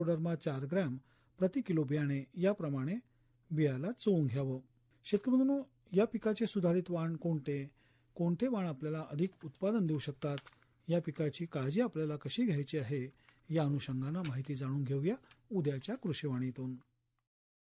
Trichoderma 4 gram प्रति kilo बियाणे याप्रमाणे बियाला चोळून घ्यावं. शेतकरी बंधूंनो, या पिकाचे सुधारित वाण कोणते वाण आपल्याला अधिक उत्पादन देऊ शकतात, या पिकाची काळजी आपल्याला कशी घ्यायची आहे, या अनुषंगानं माहिती जाणून घेऊया उद्याच्या कृषीवाणीतून.